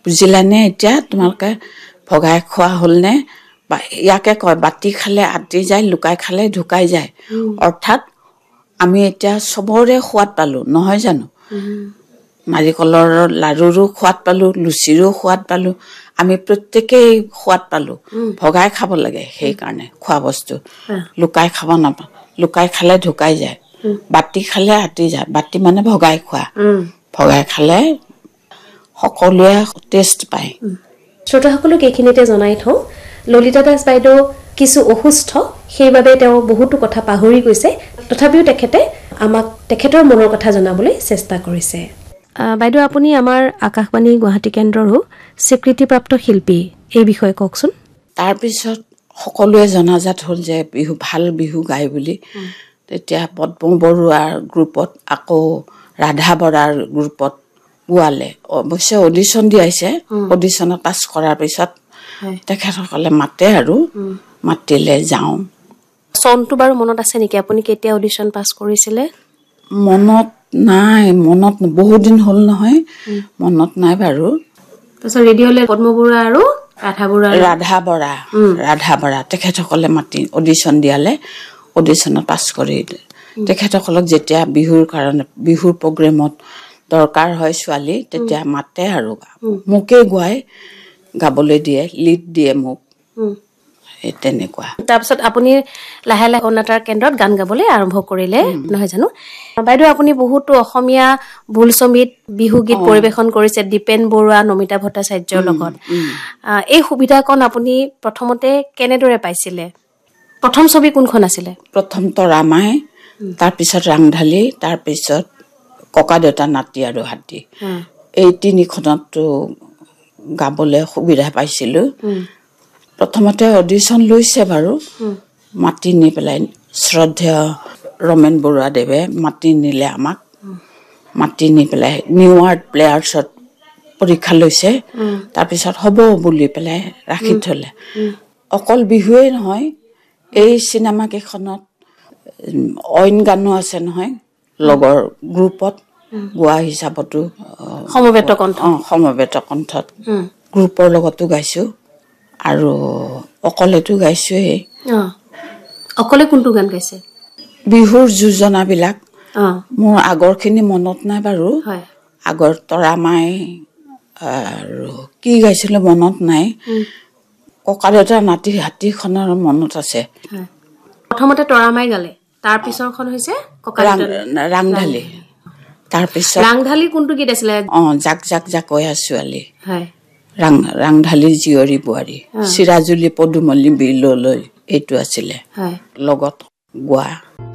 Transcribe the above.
বুজিলানে এতিয়া তোমালোকে ভগাই খোৱা হ'লনে ইয়াকে কয় বাতি খালে আতি যায় লুকাই খালে ঢুকাই যায় অৰ্থাৎ আমি এতিয়া চবৰে সোৱাদ পালো নহয় জানো নাৰিকলৰ লাৰুৰো সোৱাদ পালো লুচিৰো সোৱাদ পালো আমি প্ৰত্যেকেই সোৱাদ পালো ভগাই খাব লাগে সেই কাৰণে খোৱা বস্তু লুকাই খাব নাপায় লুকাই খালে ঢুকাই যায় বাতি খালে আতি যায় বাতি মানে ভগাই খোৱা ভগাই খালে সকলোৱে টেষ্ট পায় শ্ৰোতাসকলক এইখিনিতে জনাই থওঁ ললিতা দাস বাইদেউ কিছু অসুস্থ সেইবাবে তেওঁ বহুতো কথা পাহৰি গৈছে তথাপিও তেখেতে আমাক তেখেতৰ মনৰ কথা জনাবলৈ চেষ্টা কৰিছে বাইদেউ আপুনি আমাৰ আকাশবাণী গুৱাহাটী কেন্দ্ৰৰো স্বীকৃতিপ্ৰাপ্ত শিল্পী এই বিষয়ে কওকচোন তাৰপিছত সকলোৱে জনাজাত হ'ল যে বিহু ভাল বিহু গায় বুলি তেতিয়া পদ্ম বৰুৱাৰ গ্ৰুপত আকৌ ৰাধা বৰাৰ গ্ৰুপত গোৱালে অৱশ্যে অডিশ্যন দিয়াইছে অডিশ্যনত পাছ কৰাৰ পিছত তেখেতসকলে মাতে আৰু মাতিলে যাওঁ চনটো বাৰু মনত আছে নেকি আপুনি কেতিয়া অডিশ্যন পাছ কৰিছিলে মনত নাই মনত বহুত দিন হ'ল নহয় মনত নাই বাৰু তাৰপিছত ৰেডিঅ'লে পদ্ম বৰুৱা আৰু ৰাধা বৰা তেখেতসকলে মাতি অডিশ্যন দিয়ালে অডিশ্যনত পাছ কৰিলে তেখেতসকলক যেতিয়া বিহুৰ কাৰণে বিহুৰ প্ৰগ্ৰেমত দৰকাৰ হয় ছোৱালী তেতিয়া মাতে আৰু মোকে গাবলৈ দিয়ে লিড দিয়ে মোক তেনেকুৱা তাৰপিছত আপুনি লাহে লাহে অনাতাঁৰ কেন্দ্ৰত গান গাবলৈ আৰম্ভ কৰিলে নহয় জানো বাইদেউ আপুনি বহুতো অসমীয়া বোলছবিত বিহু গীত পৰিৱেশন কৰিছে দীপেন বৰুৱা নমিতা ভট্টাচাৰ্যৰ লগত এই সুবিধাকণ আপুনি প্ৰথমতে কেনেদৰে পাইছিলে প্ৰথম ছবি কোনখন আছিলে প্ৰথম তৰামাই তাৰপিছত ৰাংঢালী তাৰপিছত ককা দেউতা নাতি আৰু হাতী এই তিনিখনতো গাবলৈ সুবিধা পাইছিলো প্ৰথমতে অডিশ্যন লৈছে বাৰু মাতি নি পেলাই শ্ৰদ্ধেয় ৰমেন বৰুৱা দেৱে মাতি নিলে আমাক মাতি নি পেলাই নিউ আৰ্ট প্লেয়াৰ্ছত পৰীক্ষা লৈছে তাৰপিছত হ'ব বুলি পেলাই ৰাখি থলে অকল বিহুৱেই নহয় এই চিনেমা কেইখনত অইন গানো আছে নহয় লগৰ গ্ৰুপত গোৱা হিচাপতো সমবেত কণ্ঠত গ্ৰুপৰ লগতো গাইছো আৰু অকলেতো গাইছোৱেই অকলে কোনটো গান গাইছে বিহুৰ যোজনাবিলাক মোৰ আগৰখিনি মনত নাই বাৰু আগৰ তৰামাই আৰু কি গাইছিলো মনত নাই ককা দেউতা নাতি হাতীখনৰ মনত আছে প্ৰথমতে তৰামাই গালে তাৰ পিছৰখন হৈছে ৰাংঢালী তাৰপিছত ৰাংঢালী কোনটো গীত আছিলে জাক জাক জাকৈয়া ছোৱালী ৰাংঢালী জীয়ৰী বোৱাৰী চিৰাজুলি পদুমলি বিললৈ এইটো আছিলে লগত গোৱা